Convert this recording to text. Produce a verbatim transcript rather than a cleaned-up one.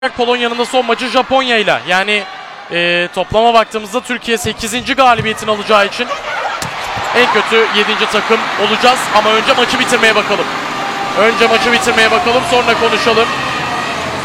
Polonya'nın da son maçı Japonya ile. Yani e, toplama baktığımızda Türkiye sekizinci galibiyetini alacağı için en kötü yedinci takım olacağız. Ama önce maçı bitirmeye bakalım. Önce maçı bitirmeye bakalım, sonra konuşalım.